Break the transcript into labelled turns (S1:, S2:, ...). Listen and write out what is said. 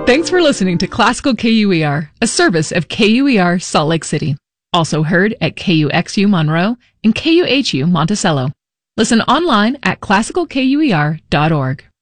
S1: Thanks for listening to Classical KUER, a service of KUER Salt Lake City. Also heard at KUXU Monroe and KUHU Monticello. Listen online at classicalkuer.org.